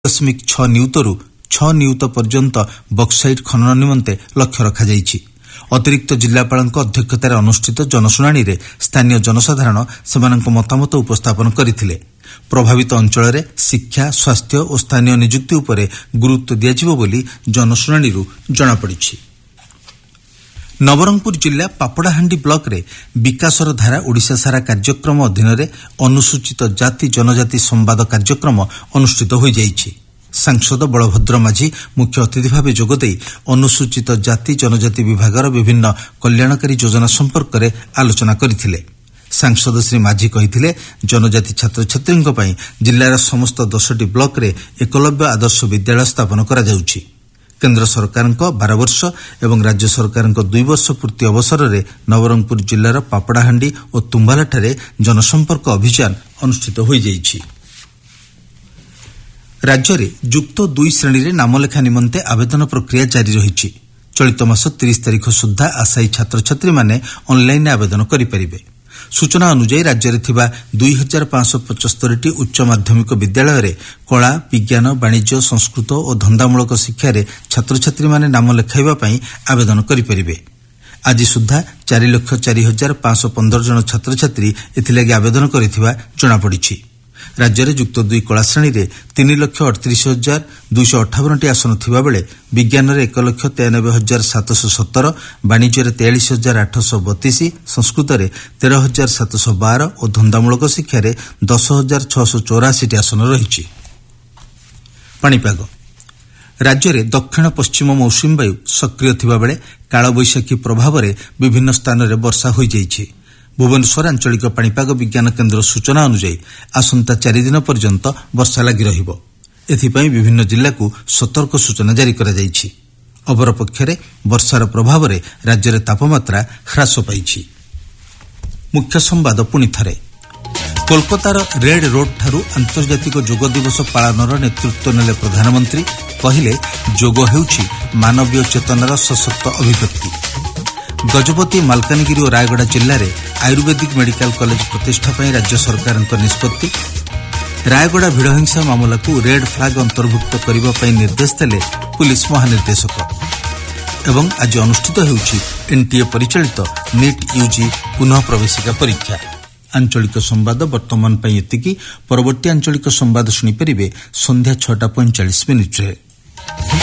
6 ନିୟୁତରୁ 6 ନିୟୁତ ପର୍ଯ୍ୟନ୍ତ ବକ୍ସାଇଟ୍ ଖନନ ନିମନ୍ତେ ଲକ୍ଷ୍ୟ ରଖାଯାଇଛି। ଅତିରିକ୍ତ ଜିଲ୍ଲାପାଳଙ୍କ ଅଧ୍ୟକ୍ଷତାରେ ଅନୁଷ୍ଠିତ ଜନଶୁଣାଣିରେ ସ୍ଥାନୀୟ ଜନସାଧାରଣ ସେମାନଙ୍କ ମତାମତ ଉପସ୍ଥାପନ କରିଥିଲେ। ପ୍ରଭାବିତ ଅଞ୍ଚଳରେ ଶିକ୍ଷା, ସ୍ୱାସ୍ଥ୍ୟ ଓ ସ୍ଥାନୀୟ ନିଯୁକ୍ତି ଉପରେ ଗୁରୁତ୍ୱ ଦିଆଯିବ ବୋଲି ଜନଶୁଣାଣିରୁ ଜଣାପଡ଼ିଛି। ନବରଙ୍ଗପୁର ଜିଲ୍ଲା ପାପଡ଼ାହାଣ୍ଡି ବ୍ଲକରେ ବିକାଶର ଧାରା ଓଡ଼ିଶା ସାରା କାର୍ଯ୍ୟକ୍ରମ ଅଧୀନରେ ଅନୁସୂଚିତ ଜାତି ଜନଜାତି ସମ୍ବାଦ କାର୍ଯ୍ୟକ୍ରମ ଅନୁଷ୍ଠିତ ହୋଇଯାଇଛି। ସାଂସଦ ବଳଭଦ୍ର ମାଝୀ ମୁଖ୍ୟ ଅତିଥି ଭାବେ ଯୋଗଦେଇ ଅନୁସୂଚିତ ଜାତି ଜନଜାତି ବିଭାଗର ବିଭିନ୍ନ କଲ୍ୟାଣକାରୀ ଯୋଜନା ସମ୍ପର୍କରେ ଆଲୋଚନା କରିଥିଲେ। ସାଂସଦ ଶ୍ରୀ ମାଝୀ କହିଥିଲେ, ଜନଜାତି ଛାତ୍ରଛାତ୍ରୀଙ୍କ ପାଇଁ ଜିଲ୍ଲାର ସମସ୍ତ 10ଟି ବ୍ଲକରେ ଏକଲବ୍ୟ ଆଦର୍ଶ ବିଦ୍ୟାଳୟ ସ୍ଥାପନ କରାଯାଉଛି। କେନ୍ଦ୍ର ସରକାରଙ୍କ 12 ବର୍ଷ ଏବଂ ରାଜ୍ୟ ସରକାରଙ୍କ 2 ବର୍ଷ ପୂର୍ତ୍ତି ଅବସରରେ ନବରଙ୍ଗପୁର ଜିଲ୍ଲାର ପାପଡ଼ାହାଣ୍ଡି ଓ ତୁମ୍ବାଲାଠାରେ ଜନସମ୍ପର୍କ ଅଭିଯାନ ଅନୁଷ୍ଠିତ ହୋଇଯାଇଛି। ରାଜ୍ୟରେ ଯୁକ୍ତ 2 ଶ୍ରେଣୀରେ ନାମଲେଖା ନିମନ୍ତେ ଆବେଦନ ପ୍ରକ୍ରିୟା ଜାରି ରହିଛି। ଚଳିତ ମାସ 30 ତାରିଖ ସୁଦ୍ଧା ଆଶାୟୀ ଛାତ୍ରଛାତ୍ରୀମାନେ ଅନ୍ଲାଇନ୍ରେ ଆବେଦନ କରିପାରିବେ। ସୂଚନା ଅନୁଯାୟୀ ରାଜ୍ୟରେ ଥିବା 2575ଟି ଉଚ୍ଚ ମାଧ୍ୟମିକ ବିଦ୍ୟାଳୟରେ କଳା, ବିଜ୍ଞାନ, ବାଣିଜ୍ୟ, ସଂସ୍କୃତ ଓ ଧନ୍ଦାମୂଳକ ଶିକ୍ଷାରେ ଛାତ୍ରଛାତ୍ରୀମାନେ ନାମ ଲେଖାଇବା ପାଇଁ ଆବେଦନ କରିପାରିବେ। ଆଜି ସୁଦ୍ଧା 4,04,515 ଜଣ ଛାତ୍ରଛାତ୍ରୀ ଏଥିଲାଗି ଆବେଦନ କରିଥିବା ଜଣାପଡ଼ିଛି। ରାଜ୍ୟରେ ଯୁକ୍ତ 2 କଳା ଶ୍ରେଣୀରେ 3,38,258ଟି ଆସନ ଥିବାବେଳେ ବିଜ୍ଞାନରେ 1,93,717, ବାଣିଜ୍ୟରେ 43,832, ସଂସ୍କୃତରେ 13,712 ଓ ଧନ୍ଦାମୂଳକ ଶିକ୍ଷାରେ 10,684ଟି ଆସନ ରହିଛି। ପାଣିପାଗ। ରାଜ୍ୟରେ ଦକ୍ଷିଣ ପଶ୍ଚିମ ମୌସୁମୀ ବାୟୁ ସକ୍ରିୟ ଥିବାବେଳେ କାଳବୈଶାଖୀ ପ୍ରଭାବରେ ବିଭିନ୍ନ ସ୍ଥାନରେ ବର୍ଷା ହୋଇଯାଇଛି। ଭୁବନେଶ୍ୱର ଆଞ୍ଚଳିକ ପାଣିପାଗ ବିଜ୍ଞାନ କେନ୍ଦ୍ର ସୂଚନା ଅନୁଯାୟୀ ଆସନ୍ତା 4 ଦିନ ପର୍ଯ୍ୟନ୍ତ ବର୍ଷା ଲାଗି ରହିବ। ଏଥିପାଇଁ ବିଭିନ୍ନ ଜିଲ୍ଲାକୁ ସତର୍କ ସୂଚନା ଜାରି କରାଯାଇଛି। ଅପରପକ୍ଷରେ ବର୍ଷାର ପ୍ରଭାବରେ ରାଜ୍ୟରେ ତାପମାତ୍ରା ହ୍ରାସ ପାଇଛି। ମୁଖ୍ୟ ସମ୍ବାଦ ପୁଣିଥରେ। କୋଲକାତାର ରେଡ୍ ରୋଡ୍ଠାରୁ ଆନ୍ତର୍ଜାତିକ ଯୋଗ ଦିବସ ପାଳନର ନେତୃତ୍ୱ ନେଲେ ପ୍ରଧାନମନ୍ତ୍ରୀ। କହିଲେ, ଯୋଗ ହେଉଛି ମାନବୀୟ ଚେତନାର ସଶକ୍ତ ଅଭିବ୍ୟକ୍ତି। ଗଜପତି, ମାଲକାନଗିରି ଓ ରାୟଗଡ଼ା ଜିଲ୍ଲାରେ ଆୟୁର୍ବେଦିକ ମେଡିକାଲ କଲେଜ ପ୍ରତିଷ୍ଠା ପାଇଁ ରାଜ୍ୟ ସରକାରଙ୍କ ନିଷ୍ପତ୍ତି। ରାୟଗଡ଼ା ଭିଡ଼ ହିଂସା ମାମଲାକୁ ରେଡ୍ ଫ୍ଲାଗ୍ ଅନ୍ତର୍ଭୁକ୍ତ କରିବା ପାଇଁ ନିର୍ଦ୍ଦେଶ ଦେଲେ ପୁଲିସ ମହାନିର୍ଦ୍ଦେଶକ। ଏବଂ ଆଜି ଅନୁଷ୍ଠିତ ହେଉଛି ଏନ୍ଟିଏ ପରିଚାଳିତ ନିଟ୍ ୟୁଜି ପୁନଃ ପ୍ରବେଶିକା ପରୀକ୍ଷା। ଆଞ୍ଚଳିକ ସମ୍ବାଦ ବର୍ତ୍ତମାନ ପାଇଁ ଏତିକି। ପରବର୍ତ୍ତୀ ଆଞ୍ଚଳିକ ସମ୍ବାଦ ଶୁଣିପାରିବେ ସନ୍ଧ୍ୟା 6:45